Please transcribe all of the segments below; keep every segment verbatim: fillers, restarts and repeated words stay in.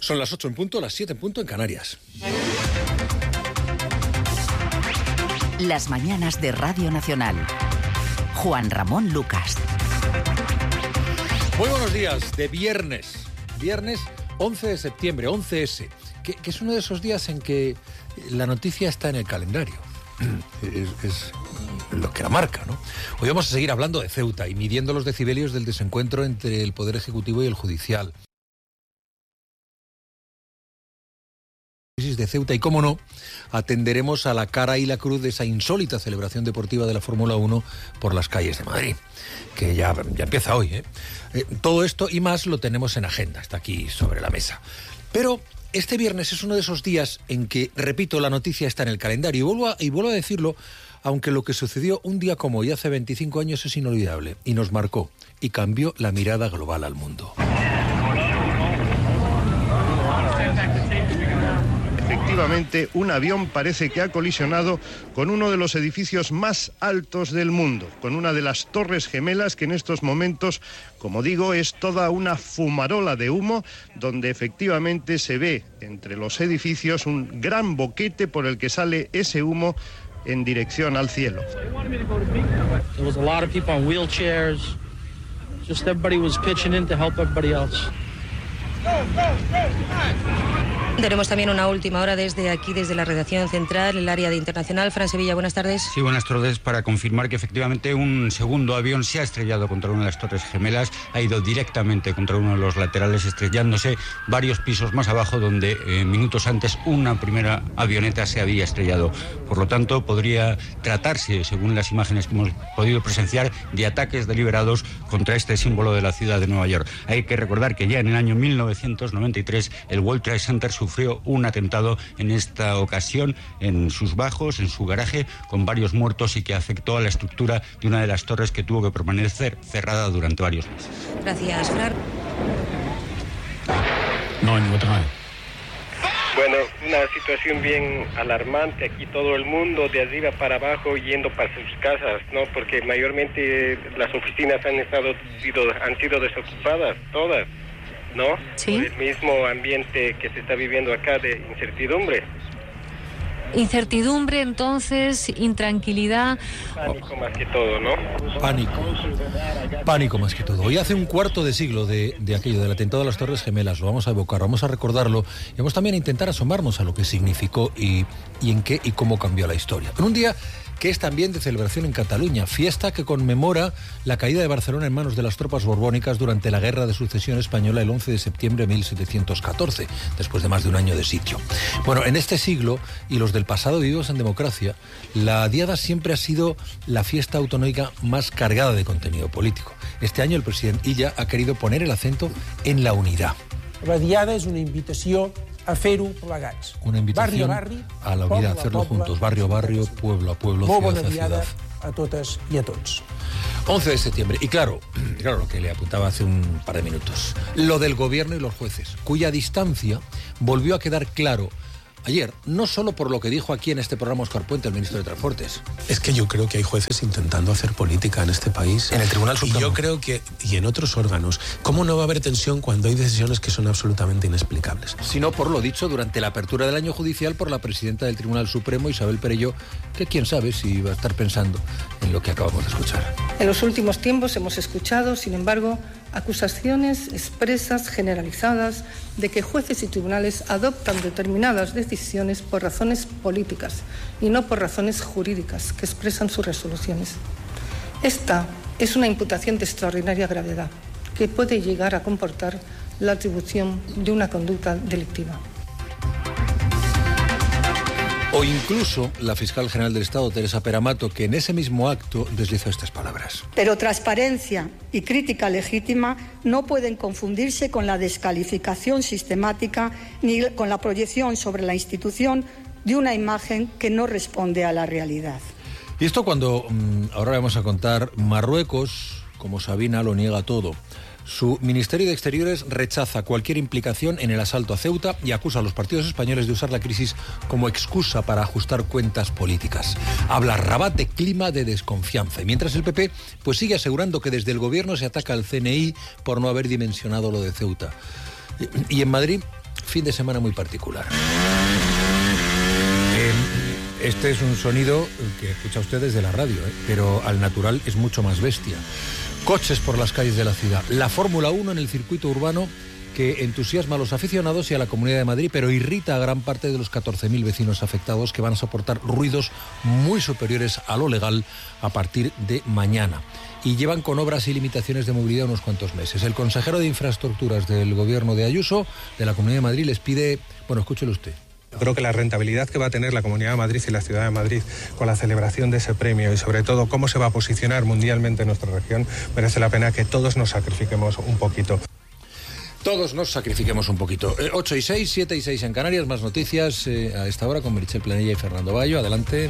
Son las ocho en punto, las siete en punto en Canarias. Las mañanas de Radio Nacional. Juan Ramón Lucas. Muy buenos días, de viernes. Viernes once de septiembre, once ese, que, que es uno de esos días en que la noticia está en el calendario. Es, es lo que la marca, ¿no? Hoy vamos a seguir hablando de Ceuta y midiendo los decibelios del desencuentro entre el Poder Ejecutivo y el Judicial. De Ceuta y, cómo no, atenderemos a la cara y la cruz de esa insólita celebración deportiva de la Fórmula uno por las calles de Madrid, que ya, ya empieza hoy, ¿eh? Eh, todo esto y más lo tenemos en agenda, está aquí sobre la mesa. Pero este viernes es uno de esos días en que, repito, la noticia está en el calendario y vuelvo a, y vuelvo a decirlo, aunque lo que sucedió un día como hoy hace veinticinco años es inolvidable y nos marcó y cambió la mirada global al mundo. Efectivamente, un avión parece que ha colisionado con uno de los edificios más altos del mundo, con una de las torres gemelas que en estos momentos, como digo, es toda una fumarola de humo, donde efectivamente se ve entre los edificios un gran boquete por el que sale ese humo en dirección al cielo. There was a lot of people on wheelchairs. Just everybody was pitching in to help everybody else. Tenemos también una última hora desde aquí, desde la redacción central, el área de internacional. Fran Sevilla, buenas tardes. Sí, buenas tardes, para confirmar que efectivamente un segundo avión se ha estrellado contra una de las torres gemelas, ha ido directamente contra uno de los laterales, estrellándose varios pisos más abajo, donde eh, minutos antes una primera avioneta se había estrellado. Por lo tanto, podría tratarse, según las imágenes que hemos podido presenciar, de ataques deliberados contra este símbolo de la ciudad de Nueva York. Hay que recordar que ya en el año mil novecientos noventa y tres el World Trade Center sufrió un atentado, en esta ocasión en sus bajos, en su garaje, con varios muertos y que afectó a la estructura de una de las torres que tuvo que permanecer cerrada durante varios meses. Gracias, Fran. No, en otra. Bueno, una situación bien alarmante aquí, todo el mundo de arriba para abajo yendo para sus casas, ¿no? Porque mayormente las oficinas han estado sido, han sido desocupadas, todas, ¿no? Sí. Por el mismo ambiente que se está viviendo acá de incertidumbre. Incertidumbre, entonces, intranquilidad. Pánico más que todo, ¿no? Pánico. Pánico más que todo. Hoy hace un cuarto de siglo de, de aquello, del atentado a las Torres Gemelas. Lo vamos a evocar, vamos a recordarlo y vamos también a intentar asomarnos a lo que significó y, y en qué y cómo cambió la historia. En un día que es también de celebración en Cataluña, fiesta que conmemora la caída de Barcelona en manos de las tropas borbónicas durante la Guerra de Sucesión Española el once de septiembre de mil setecientos catorce, después de más de un año de sitio. Bueno, en este siglo y los del pasado vividos en democracia, la Diada siempre ha sido la fiesta autonómica más cargada de contenido político. Este año el presidente Illa ha querido poner el acento en la unidad. La Diada és una invitació a fer-ho plegats. Una invitación barri a, barri, a la unidad, a hacerlo poble, juntos, barrio a barrio, pueblo a pueblo, ciudad a ciudad. A totes y a tots. once de septiembre. Y claro, claro, lo que le apuntaba hace un par de minutos. Lo del gobierno y los jueces, cuya distancia volvió a quedar claro ayer, no solo por lo que dijo aquí en este programa Óscar Puente, el ministro de Transportes. Es que yo creo que hay jueces intentando hacer política en este país. En el Tribunal Supremo. Y yo creo que, y en otros órganos, ¿cómo no va a haber tensión cuando hay decisiones que son absolutamente inexplicables? Sino por lo dicho durante la apertura del año judicial por la presidenta del Tribunal Supremo, Isabel Perelló, que quién sabe si va a estar pensando en lo que acabamos de escuchar. En los últimos tiempos hemos escuchado, sin embargo, acusaciones expresas, generalizadas, de que jueces y tribunales adoptan determinadas decisiones por razones políticas y no por razones jurídicas que expresan sus resoluciones. Esta es una imputación de extraordinaria gravedad que puede llegar a comportar la atribución de una conducta delictiva. O incluso la fiscal general del Estado, Teresa Peramato, que en ese mismo acto deslizó estas palabras. Pero transparencia y crítica legítima no pueden confundirse con la descalificación sistemática ni con la proyección sobre la institución de una imagen que no responde a la realidad. Y esto cuando, ahora vamos a contar, Marruecos, como Sabina, lo niega todo. Su Ministerio de Exteriores rechaza cualquier implicación en el asalto a Ceuta y acusa a los partidos españoles de usar la crisis como excusa para ajustar cuentas políticas. Habla Rabat de clima de desconfianza. Y mientras el P P pues sigue asegurando que desde el gobierno se ataca al C N I por no haber dimensionado lo de Ceuta. Y en Madrid, fin de semana muy particular. Eh, este es un sonido que escucha usted desde la radio, ¿eh? Pero al natural es mucho más bestia. Coches por las calles de la ciudad. La Fórmula uno en el circuito urbano que entusiasma a los aficionados y a la Comunidad de Madrid, pero irrita a gran parte de los catorce mil vecinos afectados que van a soportar ruidos muy superiores a lo legal a partir de mañana. Y llevan con obras y limitaciones de movilidad unos cuantos meses. El consejero de Infraestructuras del gobierno de Ayuso, de la Comunidad de Madrid, les pide... Bueno, escúchelo usted. Creo que la rentabilidad que va a tener la Comunidad de Madrid y la Ciudad de Madrid con la celebración de ese premio y sobre todo cómo se va a posicionar mundialmente nuestra región, merece la pena que todos nos sacrifiquemos un poquito. Todos nos sacrifiquemos un poquito. Eh, ocho y seis, siete y seis en Canarias. Más noticias eh, a esta hora con Meritxell Planella y Fernando Bayo. Adelante.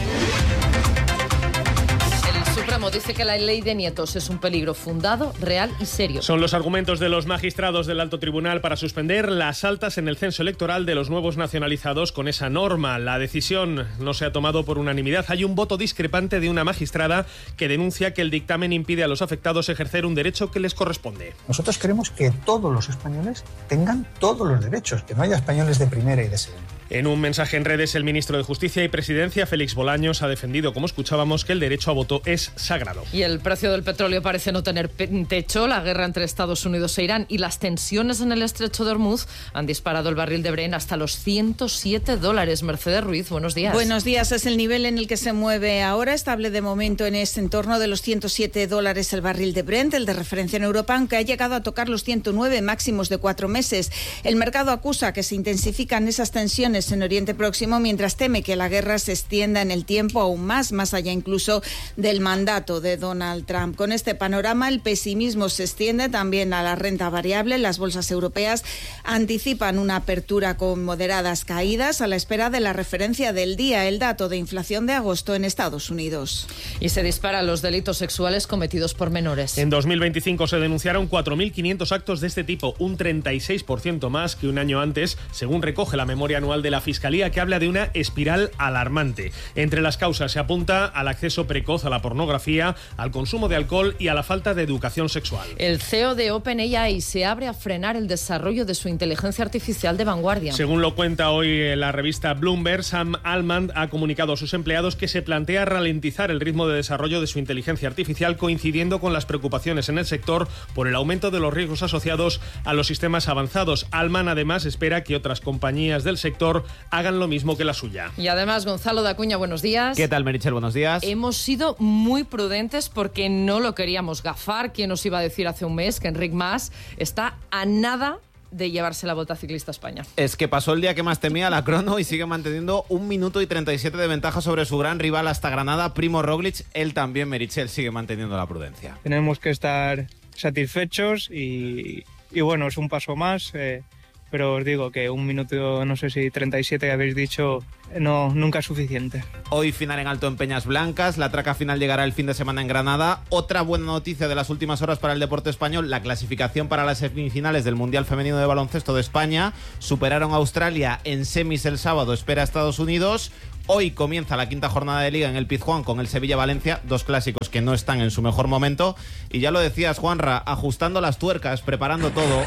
El Supremo dice que la ley de nietos es un peligro fundado, real y serio. Son los argumentos de los magistrados del Alto Tribunal para suspender las altas en el censo electoral de los nuevos nacionalizados con esa norma. La decisión no se ha tomado por unanimidad. Hay un voto discrepante de una magistrada que denuncia que el dictamen impide a los afectados ejercer un derecho que les corresponde. Nosotros queremos que todos los españoles tengan todos los derechos, que no haya españoles de primera y de segunda. En un mensaje en redes, el ministro de Justicia y Presidencia, Félix Bolaños, ha defendido, como escuchábamos, que el derecho a voto es sagrado. Y el precio del petróleo parece no tener techo. La guerra entre Estados Unidos e Irán y las tensiones en el estrecho de Hormuz han disparado el barril de Brent hasta los ciento siete dólares. Mercedes Ruiz, buenos días. Buenos días. Es el nivel en el que se mueve ahora, estable de momento en ese entorno de los ciento siete dólares el barril de Brent, el de referencia en Europa, aunque ha llegado a tocar los ciento nueve máximos de cuatro meses. El mercado acusa que se intensifican esas tensiones en Oriente Próximo, mientras teme que la guerra se extienda en el tiempo aún más, más allá incluso del mandato de Donald Trump. Con este panorama, el pesimismo se extiende también a la renta variable. Las bolsas europeas anticipan una apertura con moderadas caídas a la espera de la referencia del día, el dato de inflación de agosto en Estados Unidos. Y se disparan los delitos sexuales cometidos por menores. En dos mil veinticinco se denunciaron cuatro mil quinientos actos de este tipo, un treinta y seis por ciento más que un año antes, según recoge la memoria anual de la Fiscalía, que habla de una espiral alarmante. Entre las causas se apunta al acceso precoz a la pornografía, al consumo de alcohol y a la falta de educación sexual. El C E O de OpenAI se abre a frenar el desarrollo de su inteligencia artificial de vanguardia. Según lo cuenta hoy la revista Bloomberg, Sam Altman ha comunicado a sus empleados que se plantea ralentizar el ritmo de desarrollo de su inteligencia artificial, coincidiendo con las preocupaciones en el sector por el aumento de los riesgos asociados a los sistemas avanzados. Altman además espera que otras compañías del sector hagan lo mismo que la suya. Y además, Gonzalo de Acuña, buenos días. ¿Qué tal, Meritxell? Buenos días. Hemos sido muy prudentes porque no lo queríamos gafar. ¿Quién nos iba a decir hace un mes que Enric Mas está a nada de llevarse la Volta Ciclista a España? Es que pasó el día que más temía, la crono, y sigue manteniendo un minuto y treinta y siete de ventaja sobre su gran rival hasta Granada, Primo Roglic. Él también, Meritxell, sigue manteniendo la prudencia. Tenemos que estar satisfechos y, y bueno, es un paso más. Eh, pero os digo que un minuto, no sé si treinta y siete que habéis dicho, no, nunca es suficiente. Hoy final en alto en Peñas Blancas, la traca final llegará el fin de semana en Granada. Otra buena noticia de las últimas horas para el deporte español, la clasificación para las semifinales del Mundial Femenino de Baloncesto de España. Superaron a Australia en semis el sábado, espera a Estados Unidos. Hoy comienza la quinta jornada de Liga en el Pizjuán con el Sevilla-Valencia, dos clásicos que no están en su mejor momento. Y ya lo decías, Juanra, ajustando las tuercas, preparando todo.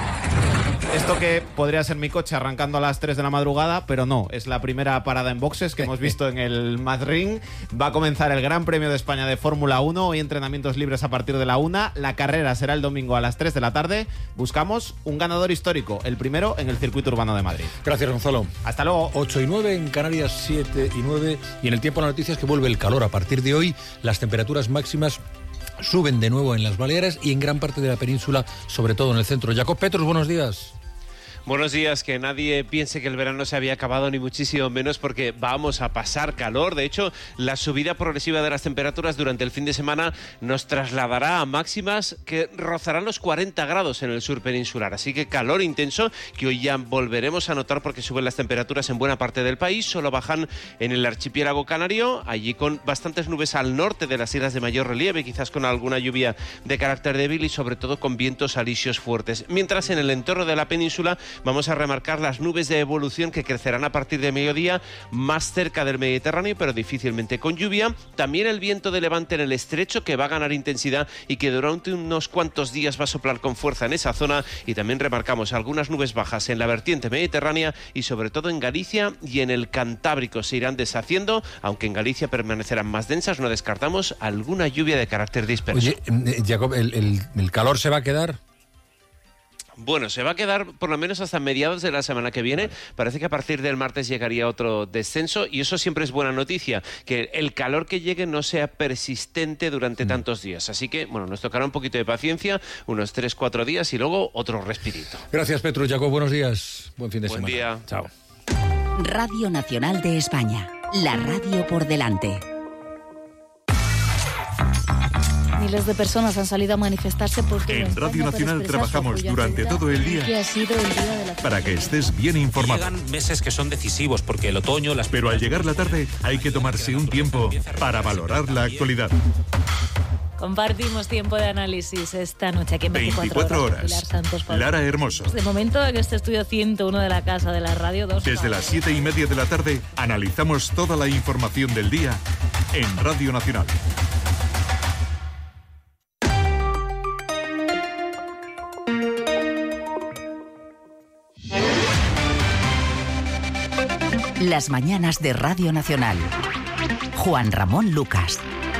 Esto que podría ser mi coche arrancando a las tres de la madrugada, pero no, es la primera parada en boxes que hemos visto en el Madrid. Va a comenzar el Gran Premio de España de Fórmula uno, hoy entrenamientos libres a partir de la una, la carrera será el domingo a las tres de la tarde. Buscamos un ganador histórico, el primero en el circuito urbano de Madrid. Gracias, Gonzalo. Hasta luego. ocho y nueve en Canarias, siete y nueve, y en el tiempo de las noticias que vuelve el calor. A partir de hoy, las temperaturas máximas suben de nuevo en las Baleares y en gran parte de la península, sobre todo en el centro. Jacob Petrus, buenos días. Buenos días, que nadie piense que el verano se había acabado, ni muchísimo menos, porque vamos a pasar calor. De hecho, la subida progresiva de las temperaturas durante el fin de semana nos trasladará a máximas que rozarán los cuarenta grados en el sur peninsular. Así que calor intenso que hoy ya volveremos a notar porque suben las temperaturas en buena parte del país. Solo bajan en el archipiélago canario, allí con bastantes nubes al norte de las islas de mayor relieve, quizás con alguna lluvia de carácter débil y sobre todo con vientos alisios fuertes. Mientras en el entorno de la península Vamos a remarcar las nubes de evolución que crecerán a partir de mediodía más cerca del Mediterráneo, pero difícilmente con lluvia. También el viento de levante en el estrecho, que va a ganar intensidad y que durante unos cuantos días va a soplar con fuerza en esa zona. Y también remarcamos algunas nubes bajas en la vertiente mediterránea y sobre todo en Galicia y en el Cantábrico. Se irán deshaciendo, aunque en Galicia permanecerán más densas. No descartamos alguna lluvia de carácter disperso. Oye, Jacob, ¿el, el, el calor se va a quedar? Bueno, se va a quedar por lo menos hasta mediados de la semana que viene. Parece que a partir del martes llegaría otro descenso y eso siempre es buena noticia, que el calor que llegue no sea persistente durante tantos días. Así que, bueno, nos tocará un poquito de paciencia, unos tres, cuatro días y luego otro respirito. Gracias, Petru. Jacob, buenos días. Buen fin de Buen semana. día. Chao. Radio Nacional de España. La radio por delante. Miles de personas han salido a manifestarse por todo En España Radio Nacional para expresar su trabajamos apoyo a durante Ceuta, todo el día que ha sido el día de la para que estés bien informado. Llegan meses que son decisivos porque el otoño... Las... Pero al llegar la tarde hay que tomarse un tiempo para valorar la actualidad. Compartimos tiempo de análisis esta noche aquí en veinticuatro horas. Pilar Santos, Pablo. Lara Hermoso. De momento en este estudio ciento uno de la Casa de la Radio dos. Desde las siete y media de la tarde analizamos toda la información del día en Radio Nacional. Las mañanas de Radio Nacional. Juan Ramón Lucas.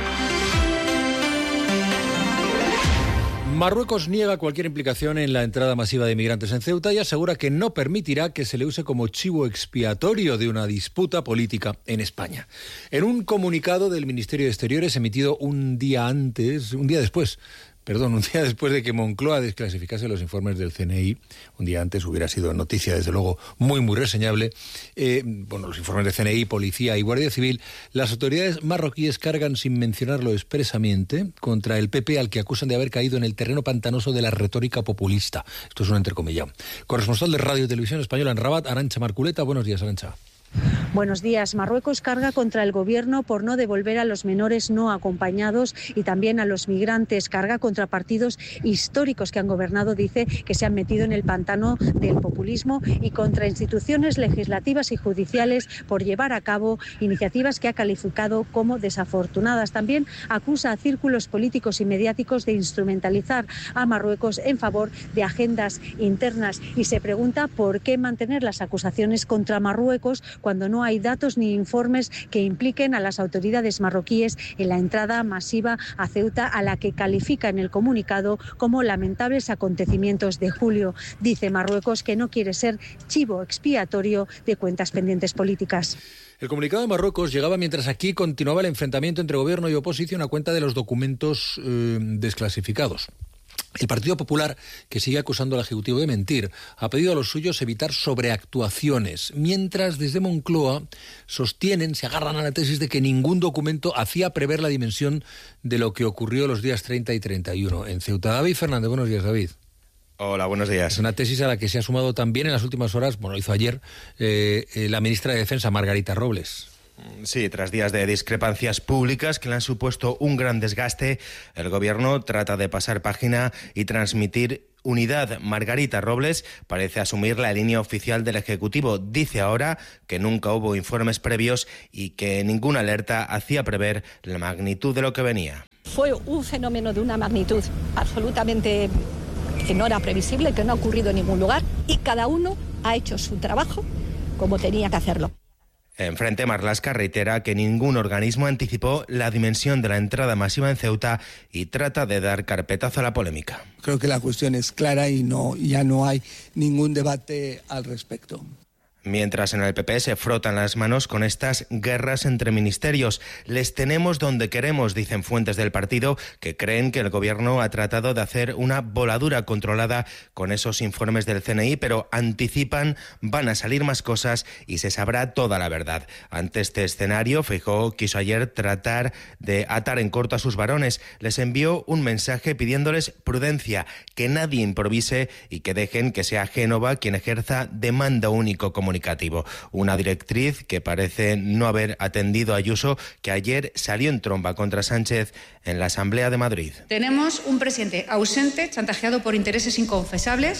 Marruecos niega cualquier implicación en la entrada masiva de migrantes en Ceuta y asegura que no permitirá que se le use como chivo expiatorio de una disputa política en España. En un comunicado del Ministerio de Exteriores emitido un día antes, un día después, Perdón, un día después de que Moncloa desclasificase los informes del C N I, un día antes hubiera sido noticia, desde luego, muy, muy reseñable. Eh, bueno, los informes del C N I, Policía y Guardia Civil, las autoridades marroquíes cargan, sin mencionarlo expresamente, contra el P P, al que acusan de haber caído en el terreno pantanoso de la retórica populista. Esto es un entrecomillado. Corresponsal de Radio y Televisión Española en Rabat, Arantxa Marculeta. Buenos días, Arantxa. Buenos días. Marruecos carga contra el gobierno por no devolver a los menores no acompañados y también a los migrantes. Carga contra partidos históricos que han gobernado, dice, que se han metido en el pantano del populismo, y contra instituciones legislativas y judiciales por llevar a cabo iniciativas que ha calificado como desafortunadas. También acusa a círculos políticos y mediáticos de instrumentalizar a Marruecos en favor de agendas internas y se pregunta por qué mantener las acusaciones contra Marruecos cuando no hay datos ni informes que impliquen a las autoridades marroquíes en la entrada masiva a Ceuta, a la que califica en el comunicado como lamentables acontecimientos de julio. Dice Marruecos que no quiere ser chivo expiatorio de cuentas pendientes políticas. El comunicado de Marruecos llegaba mientras aquí continuaba el enfrentamiento entre gobierno y oposición a cuenta de los documentos eh, desclasificados. El Partido Popular, que sigue acusando al Ejecutivo de mentir, ha pedido a los suyos evitar sobreactuaciones, mientras desde Moncloa sostienen, se agarran a la tesis de que ningún documento hacía prever la dimensión de lo que ocurrió los días treinta y treinta y uno en Ceuta. David Fernández, buenos días, David. Hola, buenos días. Es una tesis a la que se ha sumado también en las últimas horas, bueno, hizo ayer, eh, eh, la ministra de Defensa, Margarita Robles. Sí, tras días de discrepancias públicas que le han supuesto un gran desgaste, el Gobierno trata de pasar página y transmitir unidad. Margarita Robles parece asumir la línea oficial del Ejecutivo. Dice ahora que nunca hubo informes previos y que ninguna alerta hacía prever la magnitud de lo que venía. Fue un fenómeno de una magnitud absolutamente que no era previsible, que no ha ocurrido en ningún lugar, y cada uno ha hecho su trabajo como tenía que hacerlo. En frente, Marlaska reitera que ningún organismo anticipó la dimensión de la entrada masiva en Ceuta y trata de dar carpetazo a la polémica. Creo que la cuestión es clara y no, ya no hay ningún debate al respecto. Mientras en el P P se frotan las manos con estas guerras entre ministerios. Les tenemos donde queremos, dicen fuentes del partido, que creen que el Gobierno ha tratado de hacer una voladura controlada con esos informes del C N I, pero anticipan, van a salir más cosas y se sabrá toda la verdad. Ante este escenario, Feijóo quiso ayer tratar de atar en corto a sus varones. Les envió un mensaje pidiéndoles prudencia, que nadie improvise y que dejen que sea Génova quien ejerza de mando único como comunicativo. Una directriz que parece no haber atendido a Ayuso, que ayer salió en tromba contra Sánchez en la Asamblea de Madrid. Tenemos un presidente ausente, chantajeado por intereses inconfesables,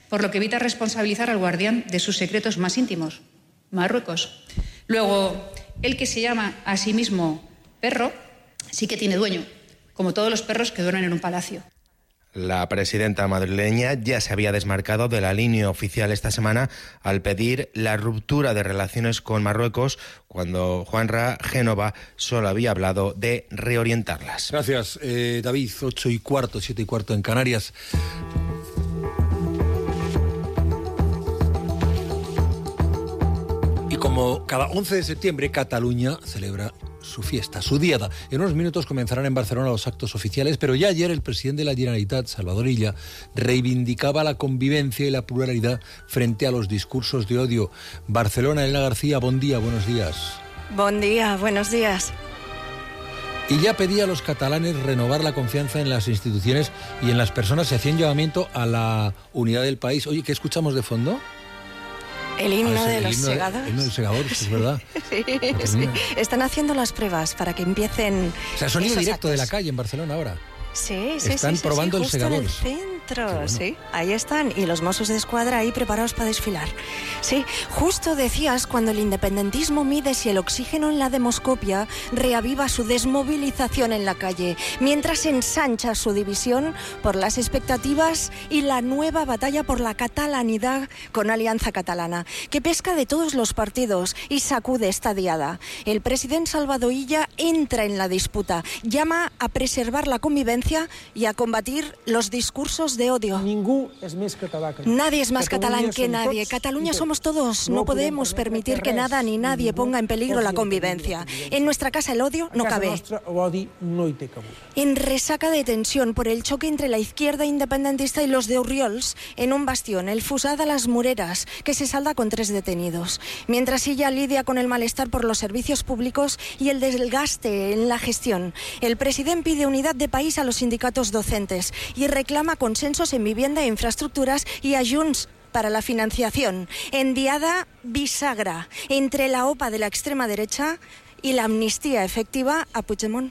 por lo que evita responsabilizar al guardián de sus secretos más íntimos, Marruecos. Luego, el que se llama a sí mismo perro, sí que tiene dueño, como todos los perros que duermen en un palacio. La presidenta madrileña ya se había desmarcado de la línea oficial esta semana al pedir la ruptura de relaciones con Marruecos, cuando Juanra Génova solo había hablado de reorientarlas. Gracias, eh, David. Ocho y cuarto, siete y cuarto en Canarias. Y como cada once de septiembre, Cataluña celebra su fiesta, su diada. En unos minutos comenzarán en Barcelona los actos oficiales, pero ya ayer el presidente de la Generalitat, Salvador Illa, reivindicaba la convivencia y la pluralidad frente a los discursos de odio. Barcelona, Elena García, buen día, buenos días. Buen día, buenos días. Y ya pedía a los catalanes renovar la confianza en las instituciones y en las personas. Se hacía un llamamiento a la unidad del país. Oye, ¿qué escuchamos de fondo? El himno ah, de el los himno segadores. El himno de los segadores, es verdad. Sí, sí. Están haciendo las pruebas para que empiecen. O sea, sonido directo actos. de la calle en Barcelona ahora. Sí, sí, Están sí, sí, probando sí, el justo segador. en el centro, bueno. sí, ahí están. Y los Mossos de Escuadra ahí preparados para desfilar. Sí, justo decías cuando el independentismo mide si el oxígeno en la demoscopia reaviva su desmovilización en la calle, mientras ensancha su división por las expectativas y la nueva batalla por la catalanidad con Alianza Catalana, que pesca de todos los partidos y sacude esta diada. El presidente Salvador Illa entra en la disputa, llama a preservar la convivencia y a combatir los discursos de odio. Nadie es más catalán que nadie. Cataluña somos todos. No podemos permitir que nada ni nadie ponga en peligro la convivencia. En nuestra casa el odio no cabe. En resaca de tensión por el choque entre la izquierda independentista y los de Orriols, en un bastión, el Fusat a las Mureras, que se salda con tres detenidos. Mientras ella lidia con el malestar por los servicios públicos y el desgaste en la gestión, el presidente pide unidad de país a los sindicatos docentes y reclama consensos en vivienda e infraestructuras y a Junts para la financiación. En diada bisagra entre la OPA de la extrema derecha y la amnistía efectiva a Puigdemont.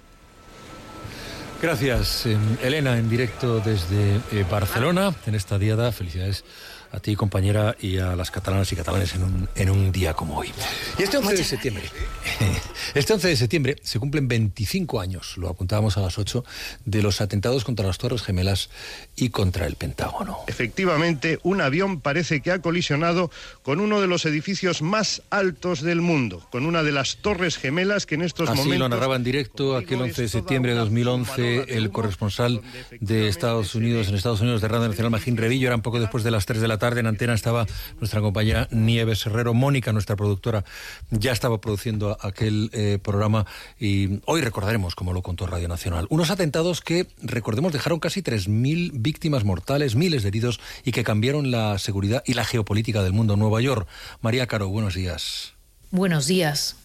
Gracias, eh, Elena, en directo desde eh, Barcelona, en esta diada. Felicidades a ti, compañera, y a las catalanas y catalanes en un, en un día como hoy. Y este once de septiembre, este once de septiembre se cumplen veinticinco años, lo apuntábamos a las ocho, de los atentados contra las Torres Gemelas y contra el Pentágono. Efectivamente, un avión parece que ha colisionado con uno de los edificios más altos del mundo, con una de las Torres Gemelas que en estos Así momentos... lo narraba en directo aquel once de septiembre de dos mil once el corresponsal de Estados Unidos, en Estados Unidos, de Radio Nacional, Magín Revillo. Era un poco después de las tres de la tarde. En antena estaba nuestra compañera Nieves Herrero. Mónica, nuestra productora, ya estaba produciendo aquel eh, programa y hoy recordaremos, como lo contó Radio Nacional, unos atentados que, recordemos, dejaron casi tres mil víctimas mortales, miles de heridos y que cambiaron la seguridad y la geopolítica del mundo. Nueva York. María Caro, buenos días. Buenos días.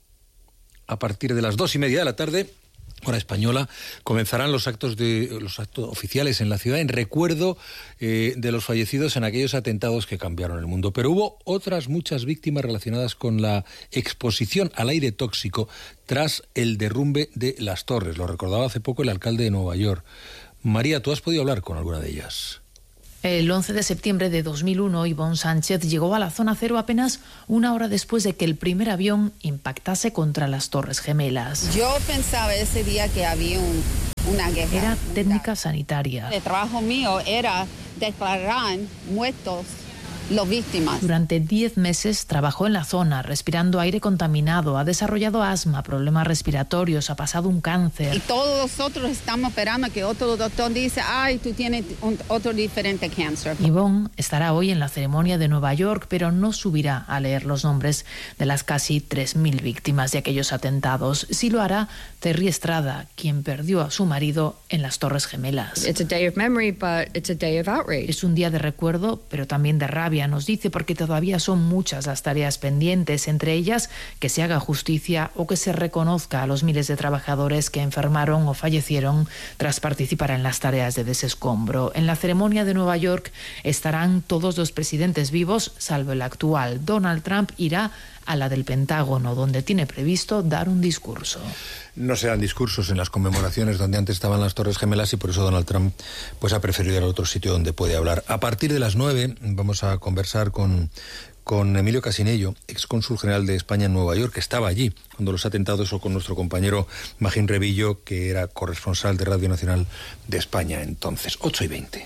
A partir de las dos y media de la tarde, hora española, comenzarán los actos de los actos oficiales en la ciudad en recuerdo eh, de los fallecidos en aquellos atentados que cambiaron el mundo. Pero hubo otras muchas víctimas relacionadas con la exposición al aire tóxico tras el derrumbe de las torres. Lo recordaba hace poco el alcalde de Nueva York. María, ¿tú has podido hablar con alguna de ellas? El once de septiembre de dos mil uno, Ivonne Sánchez llegó a la zona cero apenas una hora después de que el primer avión impactase contra las Torres Gemelas. Yo pensaba ese día que había un, una guerra. Era técnica sanitaria. El trabajo mío era declarar muertos las víctimas. Durante diez meses trabajó en la zona, respirando aire contaminado, ha desarrollado asma, problemas respiratorios, ha pasado un cáncer. Y todos nosotros estamos esperando que otro doctor dice, ay, tú tienes un, otro diferente cáncer. Ivonne estará hoy en la ceremonia de Nueva York, pero no subirá a leer los nombres de las casi tres mil víctimas de aquellos atentados. Sí lo hará Terry Estrada, quien perdió a su marido en las Torres Gemelas. It's a day of memory, but it's a day of outrage. Es un día de recuerdo, pero también de rabia, nos dice, porque todavía son muchas las tareas pendientes, entre ellas que se haga justicia o que se reconozca a los miles de trabajadores que enfermaron o fallecieron tras participar en las tareas de desescombro. En la ceremonia de Nueva York estarán todos los presidentes vivos, salvo el actual. Donald Trump irá a la del Pentágono, donde tiene previsto dar un discurso. No serán discursos en las conmemoraciones donde antes estaban las Torres Gemelas y por eso Donald Trump pues ha preferido ir a otro sitio donde puede hablar. A partir de las nueve vamos a conversar con, con Emilio Casinello, excónsul general de España en Nueva York, que estaba allí cuando los atentados, o con nuestro compañero Magín Revillo, que era corresponsal de Radio Nacional de España entonces. ocho y veinte.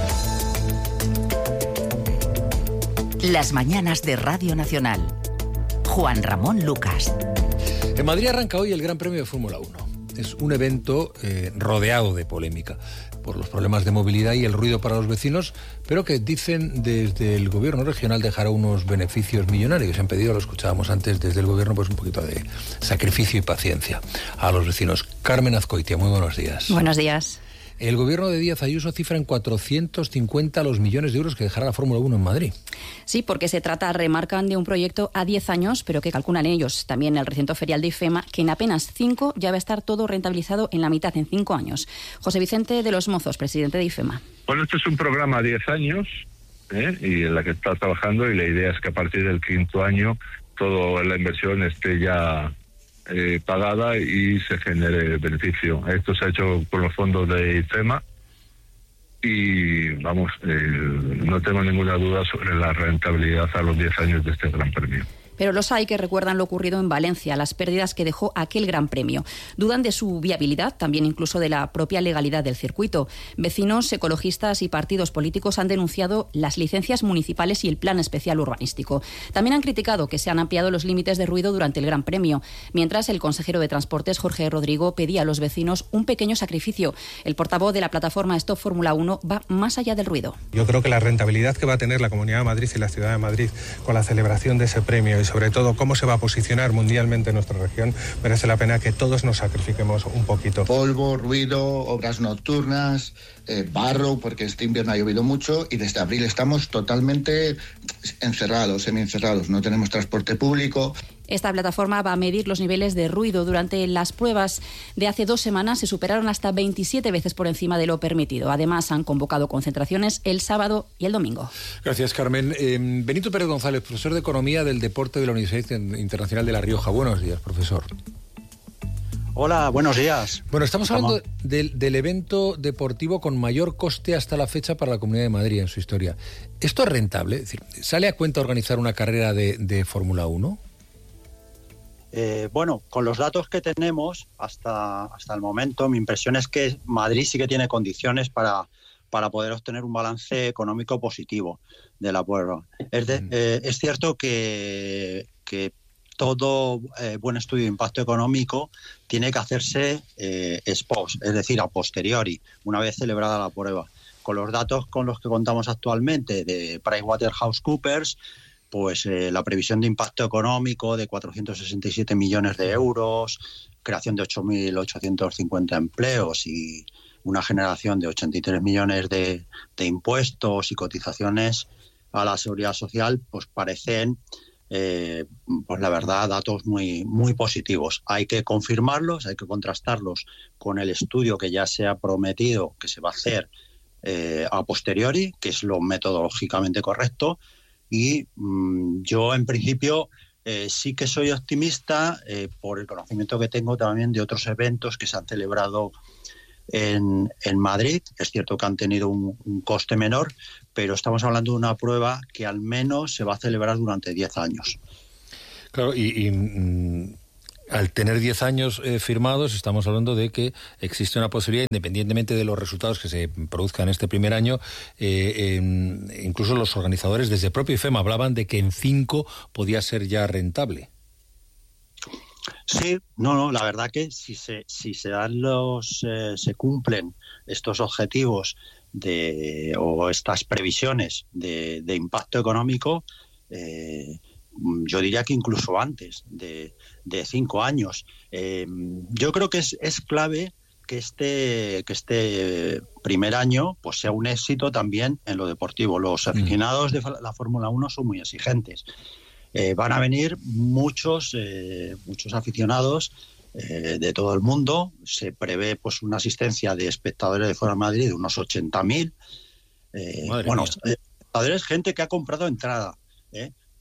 Las mañanas de Radio Nacional. Juan Ramón Lucas. En Madrid arranca hoy el Gran Premio de Fórmula uno. Es un evento eh, rodeado de polémica por los problemas de movilidad y el ruido para los vecinos, pero que dicen desde el gobierno regional dejará unos beneficios millonarios. Han pedido, lo escuchábamos antes, desde el gobierno pues un poquito de sacrificio y paciencia a los vecinos. Carmen Azcoitia, muy buenos días. Buenos días. El gobierno de Díaz Ayuso cifra en cuatrocientos cincuenta los millones de euros que dejará la Fórmula uno en Madrid. Sí, porque se trata, remarcan, de un proyecto a diez años, pero que calculan ellos, también el recinto ferial de IFEMA, que en apenas cinco ya va a estar todo rentabilizado en la mitad, en cinco años. José Vicente de los Mozos, presidente de IFEMA. Bueno, este es un programa a diez años, ¿eh? y en la que está trabajando, y la idea es que a partir del quinto año toda la inversión esté ya Eh, pagada y se genere beneficio. Esto se ha hecho con los fondos de IFEMA y vamos, eh, no tengo ninguna duda sobre la rentabilidad a los diez años de este Gran Premio. Pero los hay que recuerdan lo ocurrido en Valencia, las pérdidas que dejó aquel Gran Premio. Dudan de su viabilidad, también incluso de la propia legalidad del circuito. Vecinos, ecologistas y partidos políticos han denunciado las licencias municipales y el plan especial urbanístico. También han criticado que se han ampliado los límites de ruido durante el Gran Premio, mientras el consejero de Transportes, Jorge Rodrigo, pedía a los vecinos un pequeño sacrificio. El portavoz de la plataforma Stop Fórmula uno va más allá del ruido. Yo creo que la rentabilidad que va a tener la Comunidad de Madrid y la Ciudad de Madrid con la celebración de ese premio, y sobre todo cómo se va a posicionar mundialmente nuestra región, merece la pena que todos nos sacrifiquemos un poquito. Polvo, ruido, obras nocturnas, eh, barro, porque este invierno ha llovido mucho y desde abril estamos totalmente encerrados, semi-encerrados, no tenemos transporte público. Esta plataforma va a medir los niveles de ruido. Durante las pruebas de hace dos semanas se superaron hasta veintisiete veces por encima de lo permitido. Además, han convocado concentraciones el sábado y el domingo. Gracias, Carmen. Eh, Benito Pérez González, profesor de Economía del Deporte de la Universidad Internacional de La Rioja. Buenos días, profesor. Hola, buenos días. Bueno, estamos hablando del, del evento deportivo con mayor coste hasta la fecha para la Comunidad de Madrid en su historia. ¿Esto es rentable? Es decir, ¿sale a cuenta organizar una carrera de, de Fórmula uno? Eh, bueno, con los datos que tenemos hasta, hasta el momento, mi impresión es que Madrid sí que tiene condiciones para, para poder obtener un balance económico positivo de la prueba. Es, de, eh, es cierto que, que todo eh, buen estudio de impacto económico tiene que hacerse eh, ex post, es decir, a posteriori, una vez celebrada la prueba. Con los datos con los que contamos actualmente de PricewaterhouseCoopers, pues eh, la previsión de impacto económico de cuatrocientos sesenta y siete millones de euros, creación de ocho mil ochocientos cincuenta empleos y una generación de ochenta y tres millones de, de impuestos y cotizaciones a la seguridad social, pues parecen, eh, pues la verdad, datos muy, muy positivos. Hay que confirmarlos, hay que contrastarlos con el estudio que ya se ha prometido que se va a hacer eh, a posteriori, que es lo metodológicamente correcto. Y mmm, yo, en principio, eh, sí que soy optimista eh, por el conocimiento que tengo también de otros eventos que se han celebrado en, en Madrid. Es cierto que han tenido un, un coste menor, pero estamos hablando de una prueba que al menos se va a celebrar durante diez años. Claro, y... y mm... al tener diez años eh, firmados, estamos hablando de que existe una posibilidad, independientemente de los resultados que se produzcan este primer año, eh, eh, incluso los organizadores desde el propio IFEMA hablaban de que en cinco podía ser ya rentable. Sí, no, no, la verdad que si se, si se dan los, eh, se cumplen estos objetivos de o estas previsiones de, de impacto económico, eh, yo diría que incluso antes de, de cinco años. Eh, yo creo que es, es clave que este, que este primer año pues sea un éxito también en lo deportivo. Los aficionados de la Fórmula uno son muy exigentes. Eh, van a venir muchos, eh, muchos aficionados eh, de todo el mundo. Se prevé pues una asistencia de espectadores de fuera de Madrid de unos ochenta mil. Eh, bueno, espectadores, gente que ha comprado entrada, ¿eh?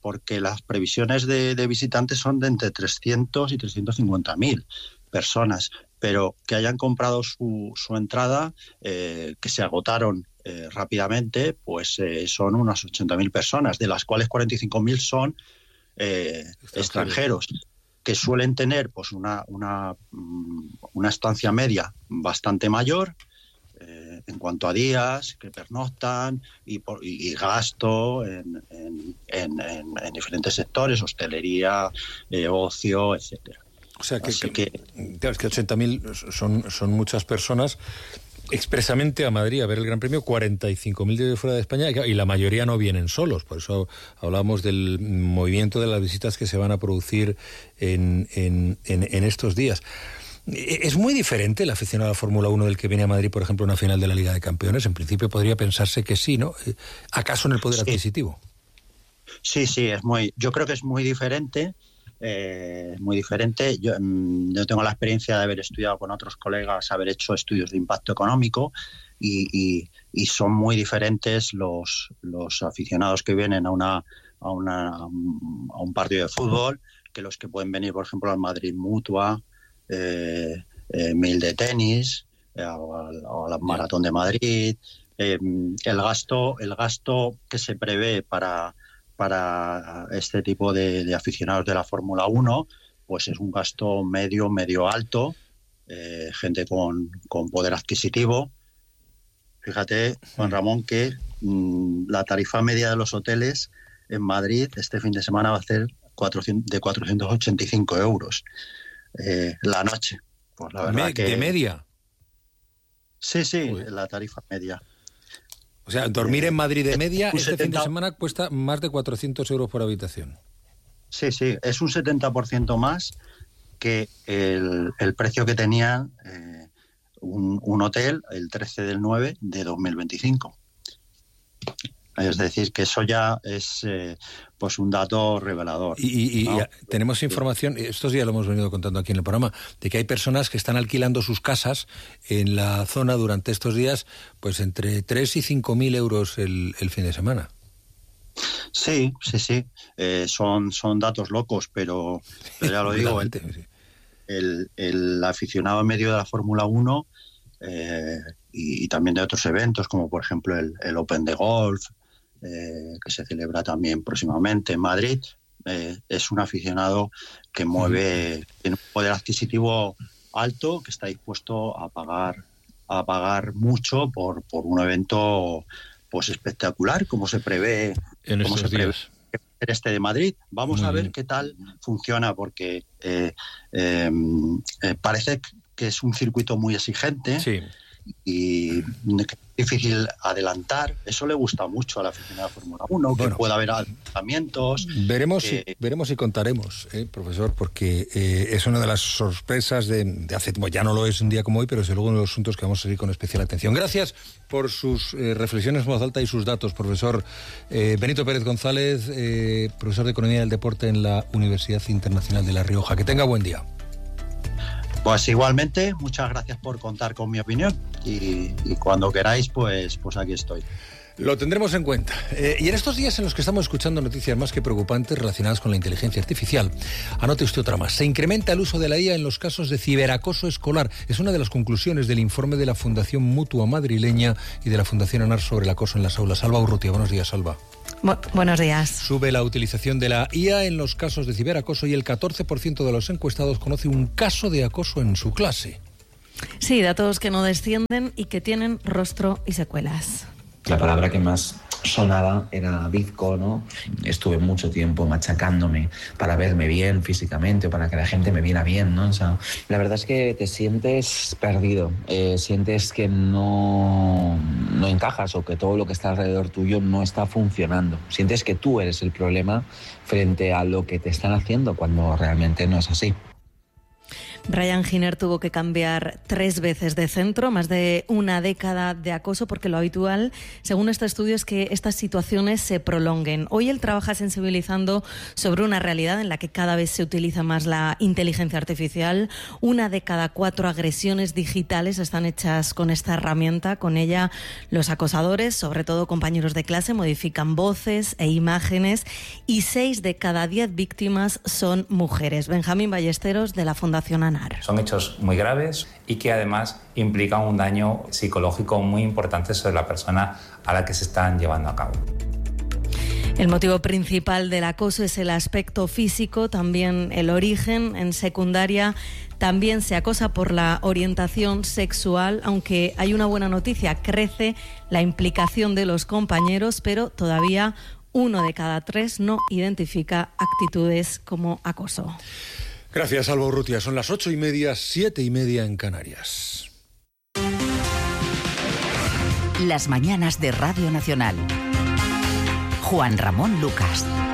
porque las previsiones de, de visitantes son de entre trescientos y trescientos cincuenta mil personas, pero que hayan comprado su, su entrada, eh, que se agotaron eh, rápidamente, pues eh, son unas ochenta mil personas, de las cuales cuarenta y cinco mil son eh, extranjeros, que suelen tener pues una, una, una estancia media bastante mayor eh, en cuanto a días que pernoctan y, por, y, y gasto en, en, en, en, en diferentes sectores, hostelería, eh, ocio, etcétera. O sea, que, que, que, claro, es que ochenta mil son, son muchas personas. Expresamente a Madrid a ver el Gran Premio, cuarenta y cinco mil de fuera de España, y la mayoría no vienen solos. Por eso hablamos del movimiento de las visitas que se van a producir en, en, en, en estos días. ¿Es muy diferente el aficionado a la Fórmula uno del que viene a Madrid, por ejemplo, a una final de la Liga de Campeones? En principio podría pensarse que sí, ¿no? ¿Acaso en el poder sí. adquisitivo? Sí, sí, es muy. Yo creo que es muy diferente. Eh, muy diferente. Yo, yo tengo la experiencia de haber estudiado con otros colegas, haber hecho estudios de impacto económico y, y, y son muy diferentes los, los aficionados que vienen a, una, a, una, a un partido de fútbol que los que pueden venir, por ejemplo, al Madrid Mutua, eh, eh, Mil de tenis, eh, o al Maratón de Madrid. Eh, el gasto, el gasto que se prevé para para este tipo de, de aficionados de la Fórmula uno, pues es un gasto medio, medio alto, eh, gente con, con poder adquisitivo. Fíjate, Juan Ramón, que mmm, la tarifa media de los hoteles en Madrid este fin de semana va a ser cuatrocientos, de cuatrocientos ochenta y cinco euros eh, la noche. Pues la verdad ¿De que, media? Sí, sí, Uy. la tarifa media. O sea, dormir en Madrid de media este setenta... fin de semana cuesta más de cuatrocientos euros por habitación. Sí, sí, es un setenta por ciento más que el, el precio que tenía eh, un, un hotel el trece del nueve de dos mil veinticinco. Es decir, que eso ya es eh, pues un dato revelador. Y, y, ¿no? y tenemos información, estos días lo hemos venido contando aquí en el programa, de que hay personas que están alquilando sus casas en la zona durante estos días, pues entre tres y cinco mil euros el, el fin de semana. Sí, sí, sí. Eh, son, son datos locos, pero, pero ya lo digo, el, el, el aficionado medio de la Fórmula uno eh, y, y también de otros eventos, como por ejemplo el, el Open de Golf, Eh, que se celebra también próximamente en Madrid, eh, es un aficionado que mueve, tiene un poder adquisitivo alto, que está dispuesto a pagar a pagar mucho por, por un evento pues espectacular, como se prevé en como estos se días. Prevé este de Madrid. Vamos Muy a ver bien. qué tal funciona, porque eh, eh, eh, parece que es un circuito muy exigente. Sí. Y es difícil adelantar. Eso le gusta mucho a la aficionada de Fórmula uno, bueno, que pueda haber adelantamientos. Veremos, que... si, veremos y contaremos, eh, profesor, porque eh, es una de las sorpresas de, de hace tiempo. Ya no lo es un día como hoy, pero desde luego uno de los asuntos que vamos a seguir con especial atención. Gracias por sus eh, reflexiones en voz alta y sus datos, profesor eh, Benito Pérez González, eh, profesor de Economía del Deporte en la Universidad Internacional de La Rioja. Que tenga buen día. Pues igualmente, muchas gracias por contar con mi opinión y, y cuando queráis, pues, pues aquí estoy. Lo tendremos en cuenta. Eh, y en estos días en los que estamos escuchando noticias más que preocupantes relacionadas con la inteligencia artificial, anote usted otra más. Se incrementa el uso de la I A en los casos de ciberacoso escolar. Es una de las conclusiones del informe de la Fundación Mutua Madrileña y de la Fundación ANAR sobre el acoso en las aulas. Alba Urrutia, buenos días, Alba. Bu- buenos días. Sube la utilización de la I A en los casos de ciberacoso y el catorce por ciento de los encuestados conoce un caso de acoso en su clase. Sí, datos que no descienden y que tienen rostro y secuelas. La palabra que más sonaba era bizco, ¿no? Estuve mucho tiempo machacándome para verme bien físicamente o para que la gente me viera bien, ¿no? O sea, la verdad es que te sientes perdido, eh, sientes que no, no encajas o que todo lo que está alrededor tuyo no está funcionando. Sientes que tú eres el problema frente a lo que te están haciendo cuando realmente no es así. Ryan Giner tuvo que cambiar tres veces de centro, más de una década de acoso, porque lo habitual, según este estudio, es que estas situaciones se prolonguen. Hoy él trabaja sensibilizando sobre una realidad en la que cada vez se utiliza más la inteligencia artificial. Una de cada cuatro agresiones digitales están hechas con esta herramienta. Con ella, los acosadores, sobre todo compañeros de clase, modifican voces e imágenes, y seis de cada diez víctimas son mujeres. Benjamín Ballesteros, de la Fundación ANAR. Son hechos muy graves y que además implican un daño psicológico muy importante sobre la persona a la que se están llevando a cabo. El motivo principal del acoso es el aspecto físico, también el origen. En secundaria también se acosa por la orientación sexual, aunque hay una buena noticia: crece la implicación de los compañeros, pero todavía uno de cada tres no identifica actitudes como acoso. Gracias, Alba Urrutia. Son las ocho y media, siete y media en Canarias. Las mañanas de Radio Nacional. Juan Ramón Lucas.